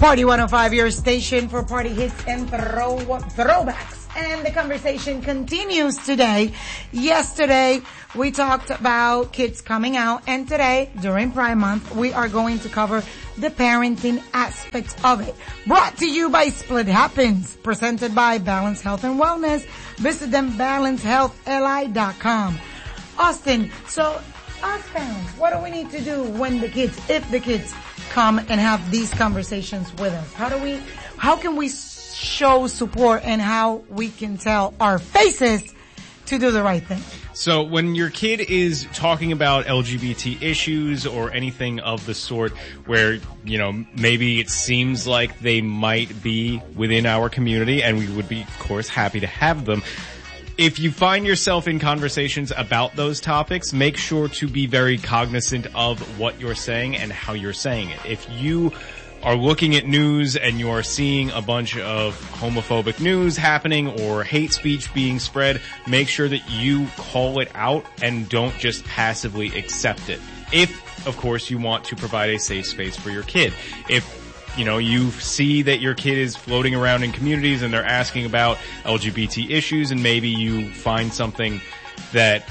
Party 105, your station for party hits and throwbacks. And the conversation continues today. Yesterday, we talked about kids coming out, and today, during Pride Month, we are going to cover the parenting aspects of it. Brought to you by Split Happens, presented by Balance Health and Wellness. Visit them, balancehealthli.com. Austin, so us parents, what do we need to do when the kids, if the kids come and have these conversations with us? How can we show support, and how we can tell our faces to do the right thing? So when your kid is talking about LGBT issues or anything of the sort where, you know, maybe it seems like they might be within our community, and we would be, of course, happy to have them. If you find yourself in conversations about those topics, make sure to be very cognizant of what you're saying and how you're saying it. If you are looking at news and you are seeing a bunch of homophobic news happening or hate speech being spread, make sure that you call it out and don't just passively accept it. If, of course, you want to provide a safe space for your kid. If you know, you see that your kid is floating around in communities and they're asking about LGBT issues, and maybe you find something that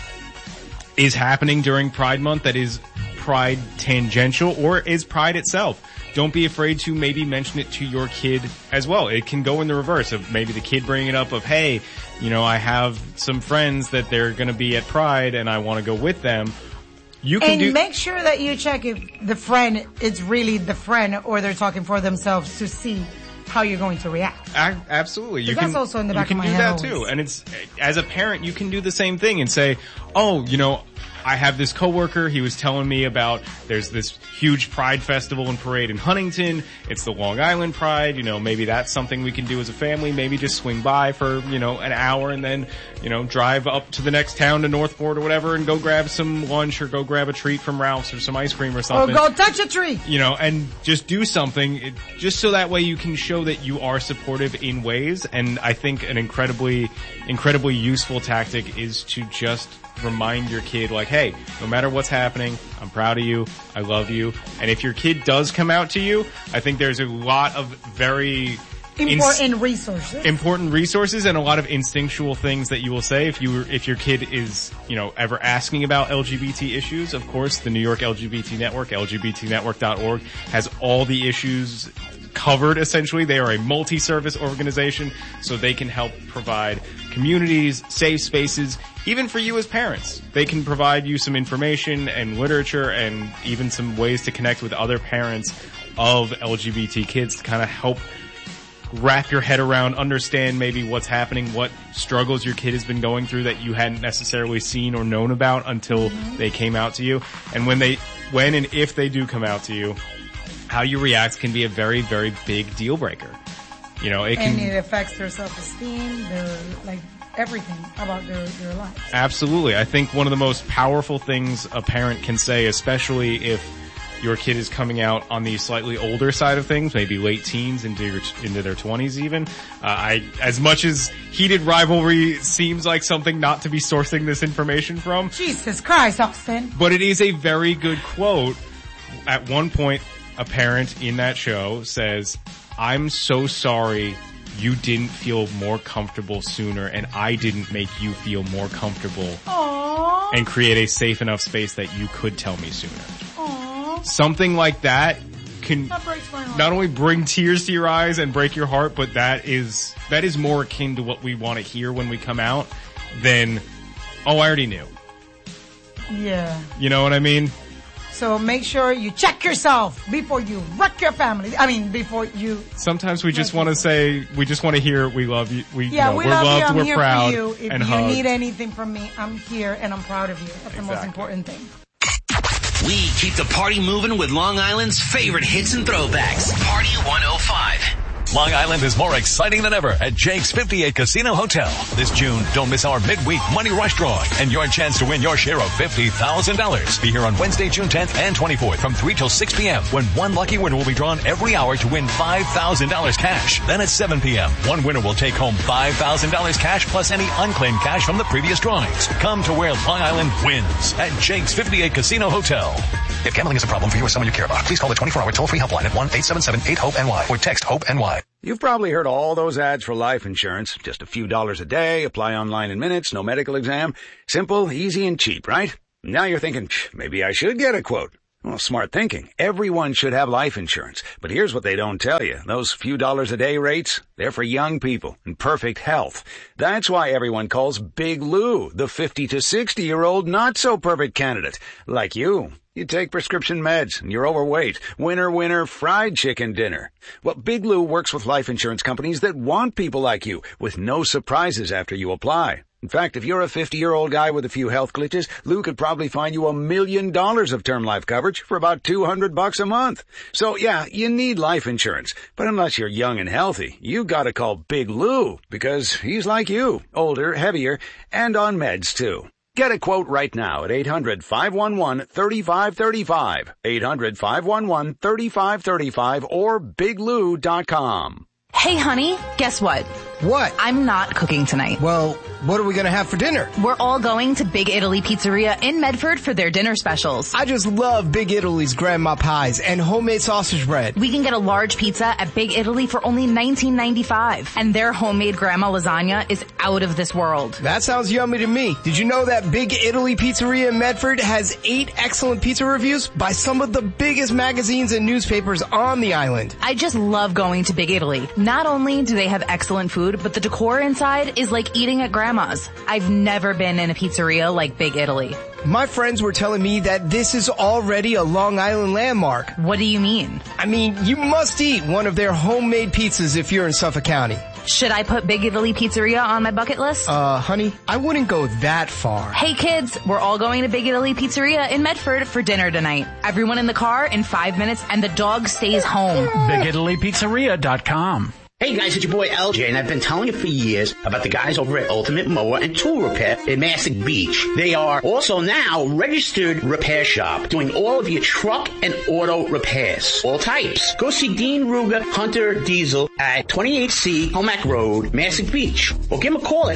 is happening during Pride Month that is Pride tangential or is Pride itself, don't be afraid to maybe mention it to your kid as well. It can go in the reverse of maybe the kid bringing it up of, hey, you know, I have some friends that they're going to be at Pride and I want to go with them. You can make sure that you check if the friend is really the friend or they're talking for themselves to see how you're going to react. Absolutely. That's also in the back of my head. You can do that too. And it's, as a parent, you can do the same thing and say, oh, you know, I have this coworker, he was telling me about there's this huge Pride festival and parade in Huntington. It's the Long Island Pride. You know, maybe that's something we can do as a family. Maybe just swing by for, you know, an hour and then, you know, drive up to the next town to Northport or whatever and go grab some lunch or go grab a treat from Ralph's or some ice cream or something. Or go touch a tree. You know, and just do something just so that way you can show that you are supportive in ways. And I think an incredibly useful tactic is to just remind your kid, like, hey, no matter what's happening, I'm proud of you, I love you. And if your kid does come out to you, I think there's a lot of very important resources and a lot of instinctual things that you will say if your kid is, you know, ever asking about LGBT issues. Of course, the New York LGBT Network, LGBTnetwork.org, has all the issues covered, essentially. They are a multi-service organization, so they can help provide communities, safe spaces, even for you as parents. They can provide you some information and literature and even some ways to connect with other parents of LGBT kids to kind of help wrap your head around, understand maybe what's happening, what struggles your kid has been going through that you hadn't necessarily seen or known about until they came out to you. And when and if they do come out to you, how you react can be a very, very big deal breaker. You know, it affects their self-esteem, everything about their lives. Absolutely. I think one of the most powerful things a parent can say, especially if your kid is coming out on the slightly older side of things, maybe late teens into their 20s even. As much as heated rivalry seems like something not to be sourcing this information from. Jesus Christ, Austin. But it is a very good quote. At one point, a parent in that show says, I'm so sorry you didn't feel more comfortable sooner, and I didn't make you feel more comfortable. Aww. And create a safe enough space that you could tell me sooner. Aww. Something like that can breaks my heart. Not only bring tears to your eyes and break your heart, but that is more akin to what we want to hear when we come out than, oh, I already knew. Yeah. You know what I mean? So make sure you check yourself before you wreck your family. Before you... Sometimes we just want to say, we just want to hear, we love you. We love you. We're proud. For you. If and you hugged. need anything from me, I'm here and I'm proud of you. That's the most important thing. We keep the party moving with Long Island's favorite hits and throwbacks. Party 105. Long Island is more exciting than ever at Jake's 58 Casino Hotel. This June, don't miss our midweek Money Rush drawing and your chance to win your share of $50,000. Be here on Wednesday, June 10th and 24th from 3 till 6 p.m. when one lucky winner will be drawn every hour to win $5,000 cash. Then at 7 p.m., one winner will take home $5,000 cash plus any unclaimed cash from the previous drawings. Come to where Long Island wins at Jake's 58 Casino Hotel. If gambling is a problem for you or someone you care about, please call the 24-hour toll-free helpline at 1-877-8-HOPE-NY or text HOPE-NY. You've probably heard all those ads for life insurance. Just a few dollars a day, apply online in minutes, no medical exam. Simple, easy, and cheap, right? Now you're thinking, maybe I should get a quote. Well, smart thinking. Everyone should have life insurance. But here's what they don't tell you. Those few dollars a day rates, they're for young people in perfect health. That's why everyone calls Big Lou the 50 to 60-year-old not-so-perfect candidate. Like you. You take prescription meds and you're overweight. Winner, fried chicken dinner. Well, Big Lou works with life insurance companies that want people like you with no surprises after you apply. In fact, if you're a 50-year-old guy with a few health glitches, Lou could probably find you $1 million of term life coverage for about $200 a month. So yeah, you need life insurance. But unless you're young and healthy, you gotta call Big Lou because he's like you, older, heavier, and on meds too. Get a quote right now at 800-511-3535, 800-511-3535, or biglou.com. Hey, honey, guess what? What? I'm not cooking tonight. Well, what are we going to have for dinner? We're all going to Big Italy Pizzeria in Medford for their dinner specials. I just love Big Italy's grandma pies and homemade sausage bread. We can get a large pizza at Big Italy for only $19.95. And their homemade grandma lasagna is out of this world. That sounds yummy to me. Did you know that Big Italy Pizzeria in Medford has 8 excellent pizza reviews by some of the biggest magazines and newspapers on the island? I just love going to Big Italy. Not only do they have excellent food, but the decor inside is like eating at grandma's. I've never been in a pizzeria like Big Italy. My friends were telling me that this is already a Long Island landmark. What do you mean? I mean, you must eat one of their homemade pizzas if you're in Suffolk County. Should I put Big Italy Pizzeria on my bucket list? Honey, I wouldn't go that far. Hey kids, we're all going to Big Italy Pizzeria in Medford for dinner tonight. Everyone in the car in 5 minutes and the dog stays home. BigItalyPizzeria.com. Hey guys, it's your boy LJ, and I've been telling you for years about the guys over at Ultimate Mower and Tool Repair in Massac Beach. They are also now registered repair shop, doing all of your truck and auto repairs, all types. Go see Dean Ruger Hunter Diesel at 28C Homack Road, Massac Beach, or give him a call at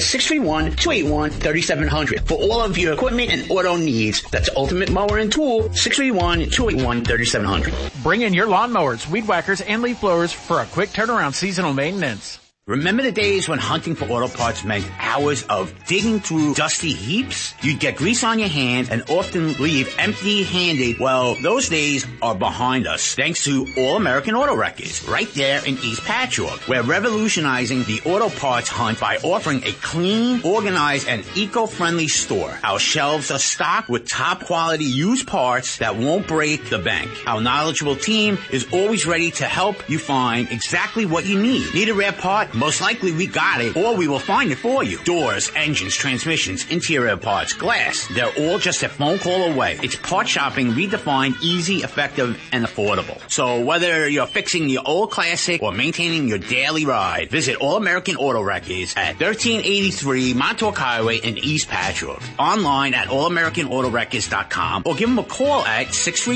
631-281-3700 for all of your equipment and auto needs. That's Ultimate Mower and Tool, 631-281-3700. Bring in your lawnmowers, weed whackers, and leaf blowers for a quick turnaround seasonal maintenance. Remember the days when hunting for auto parts meant hours of digging through dusty heaps? You'd get grease on your hands and often leave empty-handed. Well, those days are behind us thanks to All American Auto Records right there in East Patchogue. We're revolutionizing the auto parts hunt by offering a clean, organized, and eco-friendly store. Our shelves are stocked with top-quality used parts that won't break the bank. Our knowledgeable team is always ready to help you find exactly what you need. Need a rare part? Most likely we got it, or we will find it for you. Doors, engines, transmissions, interior parts, glass, they're all just a phone call away. It's part shopping redefined, easy, effective, and affordable. So whether you're fixing your old classic or maintaining your daily ride, visit All American Auto Records at 1383 Montauk Highway in East Patchogue. Online at allamericanautorecords.com or give them a call at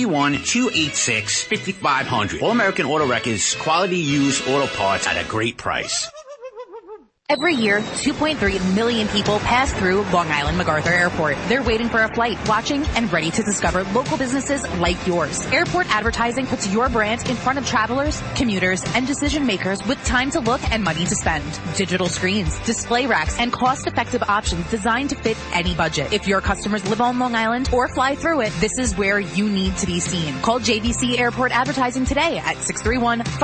631-286-5500. All American Auto Records, quality used auto parts at a great price. Every year, 2.3 million people pass through Long Island MacArthur Airport. They're waiting for a flight, watching, and ready to discover local businesses like yours. Airport advertising puts your brand in front of travelers, commuters, and decision makers with time to look and money to spend. Digital screens, display racks, and cost-effective options designed to fit any budget. If your customers live on Long Island or fly through it, this is where you need to be seen. Call JVC Airport Advertising today at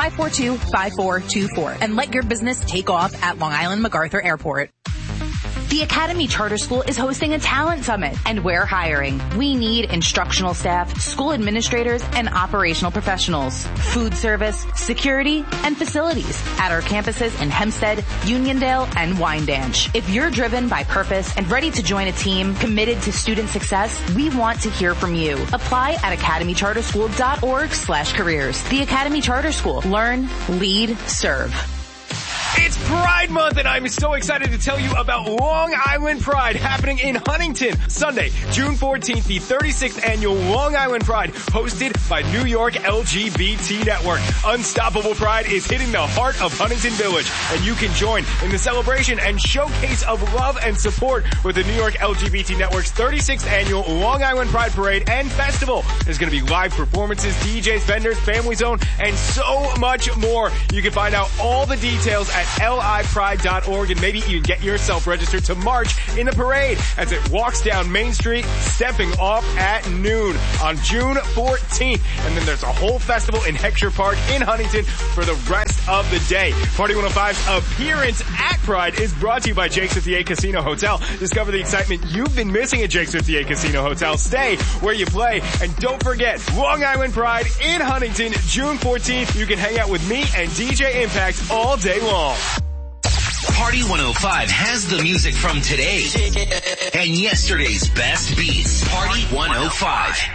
631-542-5424 and let your business take off at Long Island MacArthur Airport. The Academy Charter School is hosting a talent summit, and we're hiring. We need instructional staff, school administrators, and operational professionals, food service, security, and facilities at our campuses in Hempstead, Uniondale, and Wyandanch. If you're driven by purpose and ready to join a team committed to student success, we want to hear from you. Apply at academycharterschool.org/careers. The Academy Charter School. Learn, lead, serve. It's Pride Month, and I'm so excited to tell you about Long Island Pride happening in Huntington, Sunday, June 14th, the 36th annual Long Island Pride, hosted by New York LGBT Network. Unstoppable Pride is hitting the heart of Huntington Village, and you can join in the celebration and showcase of love and support with the New York LGBT Network's 36th annual Long Island Pride Parade and Festival. There's going to be live performances, DJs, vendors, family zone, and so much more. You can find out all the details at lipride.org and maybe even get yourself registered to march in the parade as it walks down Main Street, stepping off at noon on June 14th. And then there's a whole festival in Heckscher Park in Huntington for the rest of the day. Party 105's appearance at Pride is brought to you by Jake's 58 Casino Hotel. Discover the excitement you've been missing at Jake's 58 Casino Hotel. Stay where you play. And don't forget, Long Island Pride in Huntington, June 14th. You can hang out with me and DJ Impact all day long. Party 105 has the music from today and yesterday's best beats. Party 105.